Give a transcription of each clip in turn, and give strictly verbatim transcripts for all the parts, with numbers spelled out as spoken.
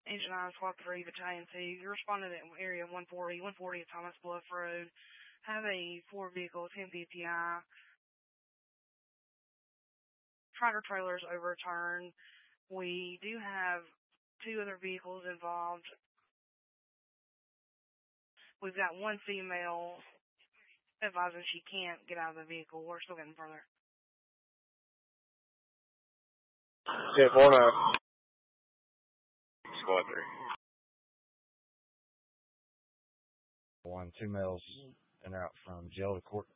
Engine nine, Squad three, Battalion two. You're responding at area one forty, one forty at Thomas Bluff Road. Have a four-vehicle ten P P I. Tractor trailers overturned. We do have two other vehicles involved. We've got one female advising she can't get out of the vehicle. We're still getting further. ten four nine. Squad three. One, two males and out from jail to court.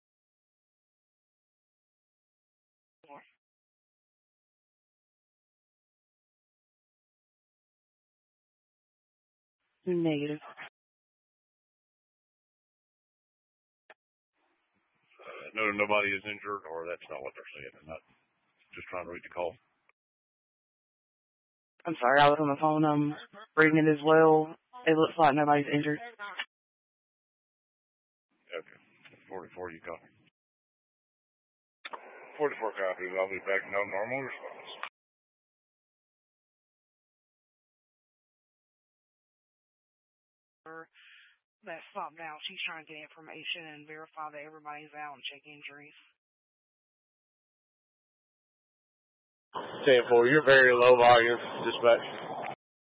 Negative. Uh, no, nobody is injured, or that's not what they're saying. I'm not just trying to read the call. I'm sorry, I was on the phone. I'm reading it as well. It looks like nobody's injured. Okay. forty-four, you copy. forty-four copies. I'll be back. No normal response. That stopped out. She's trying to get information and verify that everybody's out and check injuries. ten four, you're very low volume, dispatch.